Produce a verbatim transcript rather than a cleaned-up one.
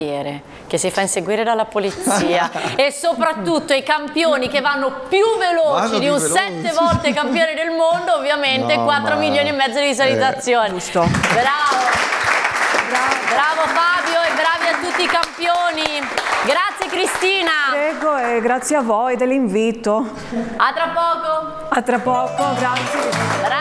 che si fa inseguire dalla polizia e soprattutto i campioni che vanno più veloci vanno di un veloci. sette volte campione del mondo, ovviamente no, quattro milioni e mezzo di visualizzazioni. Eh. Giusto. Bravo. Bravo. Bravo Fabio e bravi a tutti i campioni. Grazie Cristina. Prego e grazie a voi dell'invito. A tra poco. A tra poco, grazie. Bravo.